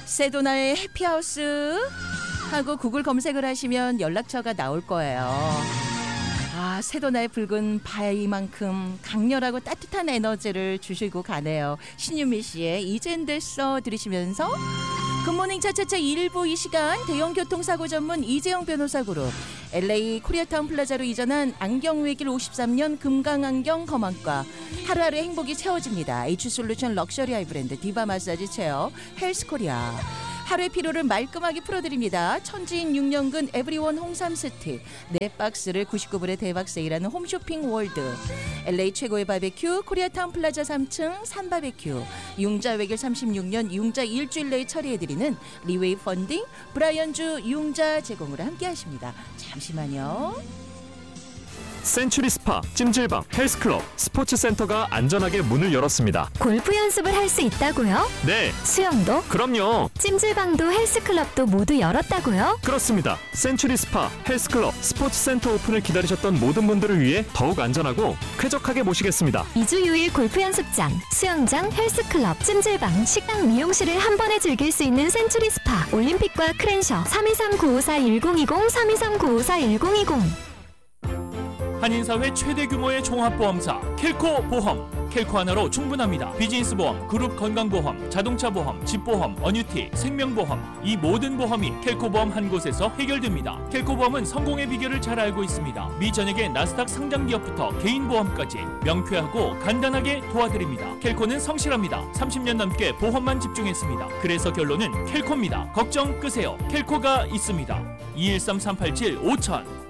세도나의 해피하우스 하고 구글 검색을 하시면 연락처가 나올 거예요. 세도나의 붉은 바위만큼 강렬하고 따뜻한 에너지를 주시고 가네요. 신유미 씨의 이젠 됐어 들으시면서 굿모닝 차차차 1부 이 시간 대형 교통사고 전문 이재영 변호사 그룹 LA 코리아타운 플라자로 이전한 안경외길 53년 금강안경 검안과 하루하루 행복이 채워집니다. H솔루션 럭셔리 아이 브랜드 디바 마사지 체어 헬스코리아 하루의 피로를 말끔하게 풀어드립니다. 천지인 6년근 에브리원 홍삼 세트 4박스를 99불에 대박 세일하는 홈쇼핑 월드 LA 최고의 바베큐 코리아타운 플라자 3층 산바베큐 융자 외길 36년 융자 일주일 내에 처리해드리는 리웨이 펀딩 브라이언주 융자 제공으로 함께하십니다. 잠시만요. 센츄리 스파, 찜질방, 헬스클럽, 스포츠센터가 안전하게 문을 열었습니다. 골프 연습을 할 수 있다고요? 네. 수영도? 그럼요. 찜질방도 헬스클럽도 모두 열었다고요? 그렇습니다. 센츄리 스파, 헬스클럽, 스포츠센터 오픈을 기다리셨던 모든 분들을 위해 더욱 안전하고 쾌적하게 모시겠습니다. 2주 6일 골프 연습장, 수영장, 헬스클럽, 찜질방, 식당, 미용실을 한 번에 즐길 수 있는 센츄리 스파, 올림픽과 크랜셔 323-954-1020 323-954-1020 한인사회 최대 규모의 종합보험사 켈코 보험. 켈코 하나로 충분합니다. 비즈니스 보험, 그룹 건강보험, 자동차 보험, 집보험, 어뉴티, 생명보험 이 모든 보험이 켈코 보험 한 곳에서 해결됩니다. 켈코 보험은 성공의 비결을 잘 알고 있습니다. 미전액의 나스닥 상장 기업부터 개인 보험까지 명쾌하고 간단하게 도와드립니다. 켈코는 성실합니다. 30년 넘게 보험만 집중했습니다. 그래서 결론은 켈코입니다. 걱정 끄세요. 켈코가 있습니다. 213-387-5000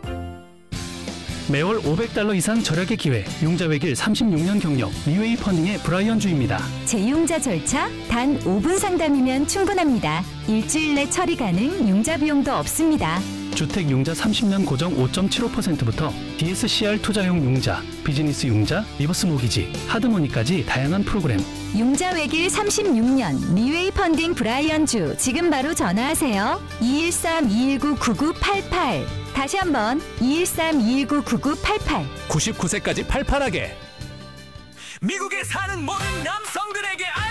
매월 $500 이상 절약의 기회, 융자 외길 36년 경력, 리웨이 펀딩의 브라이언주입니다. 재융자 절차 단 5분 상담이면 충분합니다. 일주일 내 처리 가능, 융자 비용도 없습니다. 주택 융자 30년 고정 5.75%부터 DSCR 투자용 융자, 비즈니스 융자, 리버스 모기지, 하드머니까지 다양한 프로그램. 융자 외길 36년 리웨이 펀딩 브라이언주 지금 바로 전화하세요. 213-219-9988 다시 한번 213-219-9988 99세까지 팔팔하게 미국에 사는 모든 남성들에게